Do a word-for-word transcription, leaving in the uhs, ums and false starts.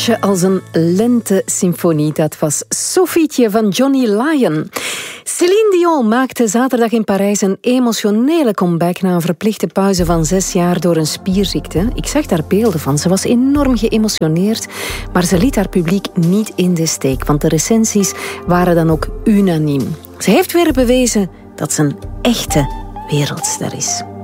beetje als een lente-symfonie. Dat was Sofietje van Johnny Lyon. Céline Dion maakte zaterdag in Parijs een emotionele comeback na een verplichte pauze van zes jaar door een spierziekte. Ik zag daar beelden van. Ze was enorm geëmotioneerd, maar ze liet haar publiek niet in de steek, want de recensies waren dan ook unaniem. Ze heeft weer bewezen dat ze een echte wereldster is.